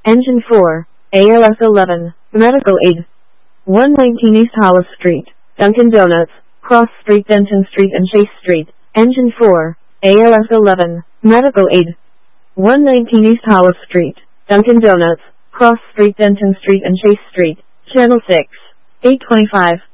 Engine 4, ALS 11, Medical Aid. 119 East Hollis Street, Dunkin' Donuts, Cross Street, Denton Street and Chase Street. Engine 4, ALS 11, Medical Aid. 119 East Hollis Street, Dunkin' Donuts, Cross Street, Denton Street and Chase Street. Channel 6, 825.